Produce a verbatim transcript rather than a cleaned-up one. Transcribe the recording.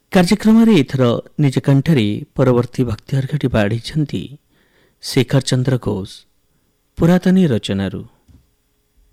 କାର୍ଯ୍ୟକ୍ରମରେ ଏଥର ନିଜ କଣ୍ଠରେ ପରବର୍ତ୍ତୀ ଭକ୍ତି ଅର୍ଘ୍ୟଟି ବାଢ଼ିଛନ୍ତି ଶେଖର ଚନ୍ଦ୍ର ଘୋଷ ପୁରାତନୀ ରଚନାରୁ।